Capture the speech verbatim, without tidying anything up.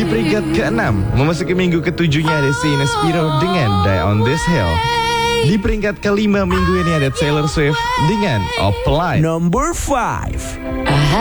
Di peringkat keenam, memasuki minggu ketujuhnya ada Sina Spiro dengan Die on This Hill. Di peringkat kelima minggu ini ada Taylor Swift dengan Apply. Number five.